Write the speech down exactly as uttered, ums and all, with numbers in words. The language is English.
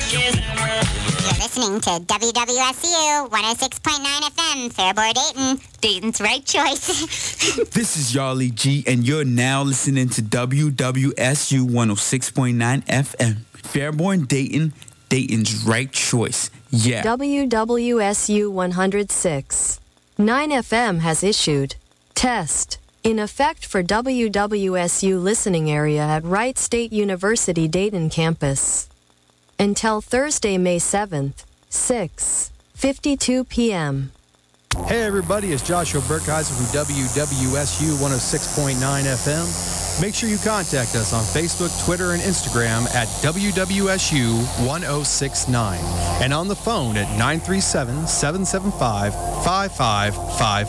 You're listening to W W S U one oh six point nine F M, Fairborn, Dayton. Dayton's right choice. This is Yarly G, and you're now listening to W W S U one oh six point nine F M, Fairborn, Dayton, Dayton's right choice. Yeah. W W S U one oh six point nine F M has issued test in effect for W W S U listening area at Wright State University Dayton campus until Thursday, May seventh, six fifty-two p.m. Hey everybody, it's Joshua Burkheiser from W W S U one oh six point nine F M. Make sure you contact us on Facebook, Twitter, and Instagram at W W S U one oh six nine and on the phone at nine three seven, seven seven five, five five five